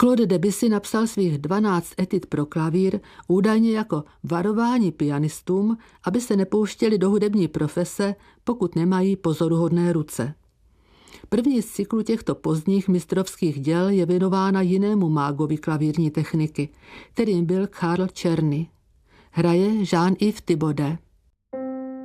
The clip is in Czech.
Claude Debussy napsal svých 12 etud pro klavír údajně jako varování pianistům, aby se nepouštěli do hudební profese, pokud nemají pozoruhodné ruce. První z cyklu těchto pozdních mistrovských děl je věnována jinému mágovi klavírní techniky, kterým byl Karl Czerny. Hraje Jean-Yves Thibaudet.